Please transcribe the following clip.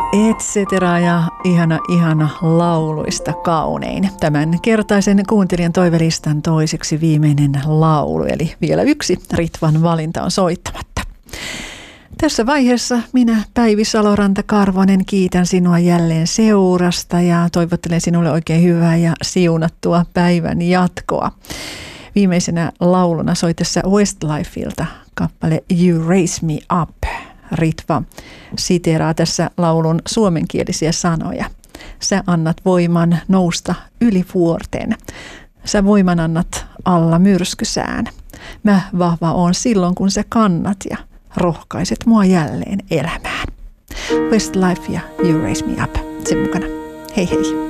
Et cetera ja ihana lauluista kaunein. Tämän kertaisen kuuntelijan toivelistan toiseksi viimeinen laulu, eli vielä yksi Ritvan valinta on soittamatta. Tässä vaiheessa minä, Päivi Saloranta-Karvonen, kiitän sinua jälleen seurasta ja toivottelen sinulle oikein hyvää ja siunattua päivän jatkoa. Viimeisenä lauluna soi tässä Westlifeilta kappale You Raise Me Up. Ritva siteeraa tässä laulun suomenkielisiä sanoja. Sä annat voiman nousta yli vuorten. Sä voiman annat alla myrskysään. Mä vahva oon silloin, kun sä kannat ja rohkaiset mua jälleen elämään. Westlife ja You Raise Me Up. Sen mukana. Hei hei.